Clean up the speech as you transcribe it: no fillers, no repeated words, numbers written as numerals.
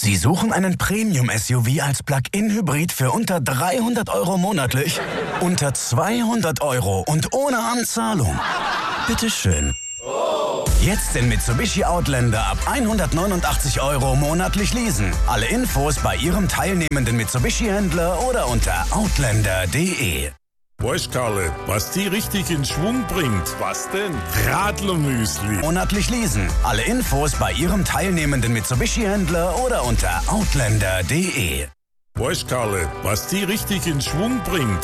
Sie suchen einen Premium-SUV als Plug-in-Hybrid für unter 300 € monatlich? Unter 200 € und ohne Anzahlung? Bitteschön. Jetzt den Mitsubishi Outlander ab 189 € monatlich leasen. Alle Infos bei Ihrem teilnehmenden Mitsubishi-Händler oder unter outlander.de. Weißt Karle, was die richtig in Schwung bringt? Was denn? Radlermüsli. Monatlich leasen. Alle Infos bei Ihrem teilnehmenden Mitsubishi-Händler oder unter outlander.de. Weißt Karle, was die richtig in Schwung bringt?